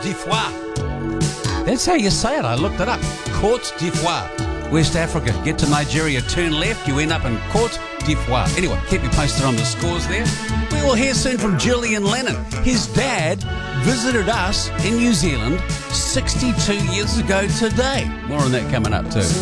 d'Ivoire. That's how you say it. I looked it up. Côte d'Ivoire. West Africa. Get to Nigeria, turn left, you end up in Côte d'Ivoire. Anyway, keep you posted on the scores there. We will hear soon from Julian Lennon. His dad visited us in New Zealand 62 years ago today. More on that coming up too.